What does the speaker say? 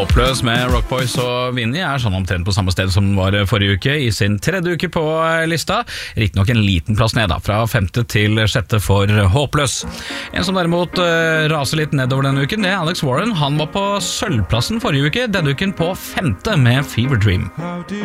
Håpløs med Rock Boys og Vinnie er sånn omtrent på samme sted som den var forrige uke, i sin tredje uke på lista. Riktig nok en liten plass ned da, fra 5. til 6. for Håpløs. En som derimot raser litt nedover denne uken, det er Alex Warren. Han var på sølvplassen forrige uke, denne uken på 5. med Fever Dream.